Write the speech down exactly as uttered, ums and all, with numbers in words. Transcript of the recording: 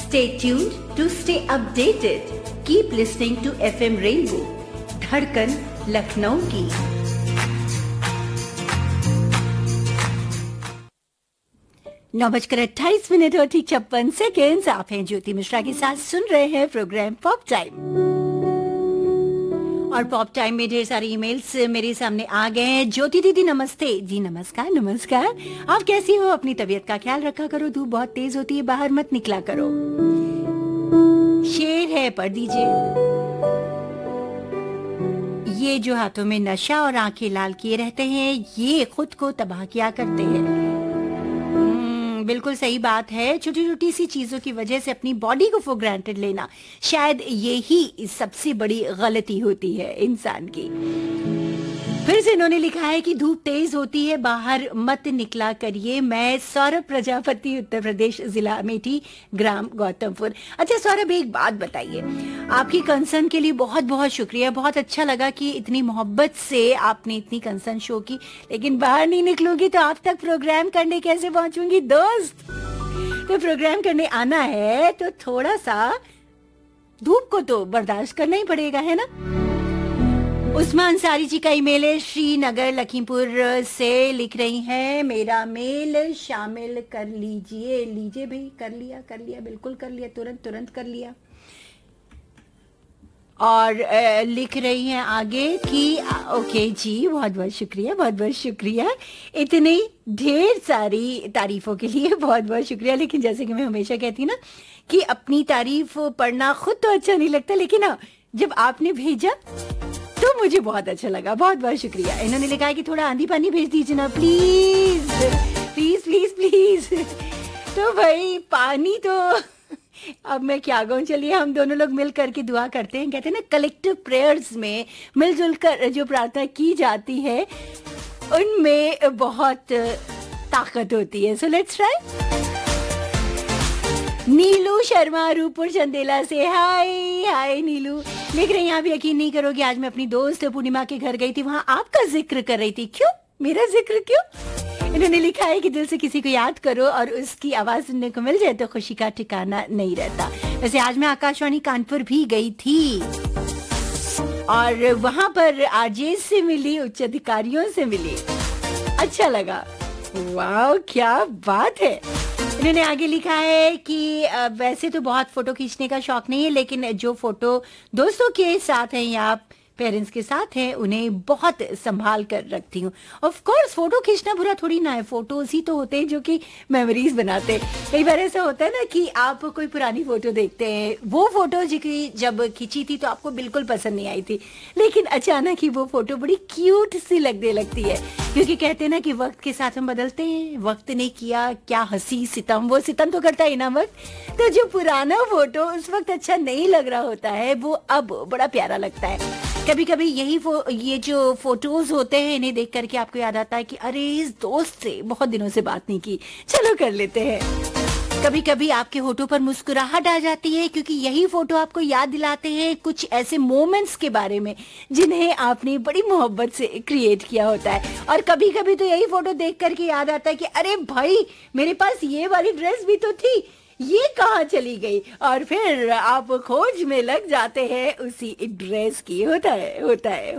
Stay tuned to stay updated. Keep listening to F M Rainbow, धड़कन लखनऊ की। नौ बजकर अट्ठाईस मिनट और ठीक छप्पन सेकेंड्स। आप हैं ज्योति मिश्रा के साथ सुन रहे हैं प्रोग्राम पॉप टाइम। और पॉप टाइम में ढेर सारे ईमेल्स मेरे सामने आ गए हैं। ज्योति दीदी नमस्ते। जी नमस्कार नमस्कार। आप कैसी हो? अपनी तबीयत का ख्याल रखा करो, धूप बहुत तेज होती है, बाहर मत निकला करो। शेर है पढ़ दीजिए। ये जो हाथों में नशा और आंखें लाल किए रहते हैं, ये खुद को तबाह किया करते हैं। बिल्कुल सही बात है। छोटी छोटी सी चीजों की वजह से अपनी बॉडी को फॉर ग्रांटेड लेना, शायद ये ही सबसे बड़ी गलती होती है इंसान की। फिर से इन्होंने लिखा है कि धूप तेज होती है, बाहर मत निकला करिए। मैं सौरभ प्रजापति, उत्तर प्रदेश, जिला अमेठी, ग्राम गौतमपुर। अच्छा सौरभ, एक बात बताइए, आपकी कंसर्न के लिए बहुत बहुत शुक्रिया। बहुत अच्छा लगा कि इतनी मोहब्बत से आपने इतनी कंसर्न शो की, लेकिन बाहर नहीं निकलूंगी तो आप तक प्रोग्राम करने कैसे पहुंचूंगी दोस्त? तो प्रोग्राम करने आना है तो थोड़ा सा धूप को तो बर्दाश्त करना ही पड़ेगा, है ना? उस्मान अंसारी जी का ईमेल है, श्रीनगर लखीमपुर से लिख रही हैं, मेरा मेल शामिल कर लीजिए। लीजिए भाई, कर लिया कर लिया बिल्कुल कर लिया, तुरंत तुरंत कर लिया। और आ, लिख रही हैं आगे कि आ, ओके जी, बहुत बहुत शुक्रिया, बहुत बहुत शुक्रिया। इतनी ढेर सारी तारीफों के लिए बहुत बहुत शुक्रिया। लेकिन जैसे कि मैं हमेशा कहती ना कि अपनी तारीफ पढ़ना खुद तो अच्छा नहीं लगता, लेकिन हाँ, जब आपने भेजा तो मुझे बहुत अच्छा लगा। बहुत बहुत शुक्रिया। इन्होंने लिखा है कि थोड़ा आंधी पानी भेज दीजिए ना प्लीज प्लीज प्लीज प्लीज। तो भाई पानी तो अब मैं क्या कहूँ, चलिए हम दोनों लोग मिल करके दुआ करते हैं। कहते हैं ना, कलेक्टिव प्रेयर्स में मिलजुल कर जो प्रार्थना की जाती है उनमें बहुत ताकत होती है। So let's try. नीलू शर्मा रूपपुर चंदेला से, हाय हाय नीलू। लिख रही हैं, आप यकीन नहीं करोगे, आज मैं अपनी दोस्त पूर्णिमा के घर गई थी, वहां आपका जिक्र कर रही थी। क्यों? मेरा जिक्र क्यों? इन्होंने लिखा है कि दिल से किसी को याद करो और उसकी आवाज सुनने को मिल जाए तो खुशी का ठिकाना नहीं रहता। वैसे आज मैं आकाशवाणी कानपुर भी गई थी और वहां पर आरजे से मिली, उच्च अधिकारियों से मिली, अच्छा लगा। वाह क्या बात है। इन्होंने आगे लिखा है कि वैसे तो बहुत फोटो खींचने का शौक नहीं है, लेकिन जो फोटो दोस्तों के साथ हैं या पेरेंट्स के साथ हैं उन्हें बहुत संभाल कर रखती हूँ। ऑफ कोर्स फोटो खींचना बुरा थोड़ी ना है, फोटोज ही तो होते हैं जो कि मेमोरीज बनाते हैं। कई बार ऐसा होता है ना कि आप कोई पुरानी फोटो देखते हैं, वो फोटो जो कि जब खींची थी तो आपको बिल्कुल पसंद नहीं आई थी, लेकिन अचानक ही वो फोटो बड़ी क्यूट सी लगने लगती है, क्योंकि कहते हैं ना कि वक्त के साथ हम बदलते हैं। वक्त ने किया क्या हंसी सितम, वो सितम तो करता है ना वक्त। तो जो पुराना फोटो उस वक्त अच्छा नहीं लग रहा होता है, वो अब बड़ा प्यारा लगता है। कभी कभी यही फो, ये जो फोटोज होते हैं, इन्हें देख करके आपको याद आता है कि अरे इस दोस्त से बहुत दिनों से बात नहीं की, चलो कर लेते हैं। कभी कभी आपके होठों पर मुस्कुराहट आ जाती है, क्योंकि यही फोटो आपको याद दिलाते हैं कुछ ऐसे मोमेंट्स के बारे में जिन्हें आपने बड़ी मोहब्बत से क्रिएट किया होता है। और कभी कभी तो यही फोटो देख करके याद आता है कि अरे भाई, मेरे पास ये वाली ड्रेस भी तो थी, ये कहाँ चली गई? और फिर आप खोज में लग जाते हैं उसी ड्रेस की। होता है होता है